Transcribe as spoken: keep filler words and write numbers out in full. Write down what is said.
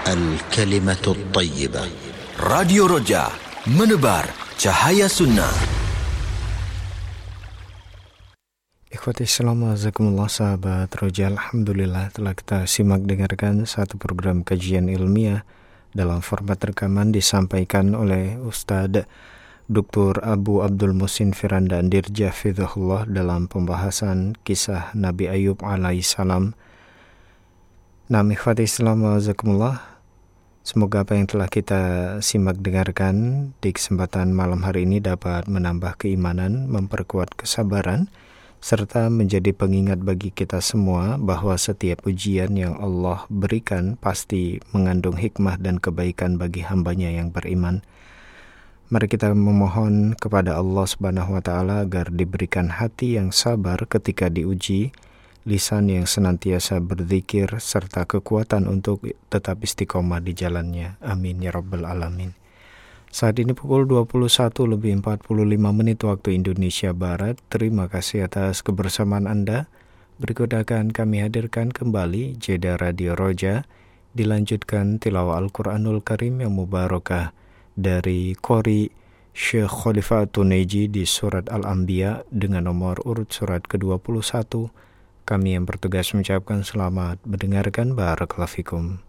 الكلمة الطيبة. Radio Roja, menebar cahaya sunnah. Ikhwati Islam, azakumullah sahabat Roja, alhamdulillah telah kita simak dengarkan satu program kajian ilmiah dalam format rekaman disampaikan oleh Ustadz Doktor Abu Abdul Muhsin Firanda Dirja Fidhullah dalam pembahasan kisah Nabi Ayub alaihissalam. Nah, ikhwati Islam, azakumullah, semoga apa yang telah kita simak dengarkan di kesempatan malam hari ini dapat menambah keimanan, memperkuat kesabaran, serta menjadi pengingat bagi kita semua bahwa setiap ujian yang Allah berikan pasti mengandung hikmah dan kebaikan bagi hambanya yang beriman. Mari kita memohon kepada Allah Subhanahu wa Ta'ala agar diberikan hati yang sabar ketika diuji, lisan yang senantiasa berzikir, serta kekuatan untuk tetap istiqomah di jalannya. Amin ya rabbal alamin. Saat ini pukul dua puluh satu lebih empat puluh lima menit waktu Indonesia Barat. Terima kasih atas kebersamaan Anda. Berikut akan kami hadirkan kembali jeda Radio Roja, dilanjutkan tilawah Al-Quranul Karim yang mubarakah dari Qori Syekh Khalifatul Neji di surat Al-Anbiya dengan nomor urut surat ke dua puluh satu. Kami yang bertugas mengucapkan selamat mendengarkan. Barakallahu fikum.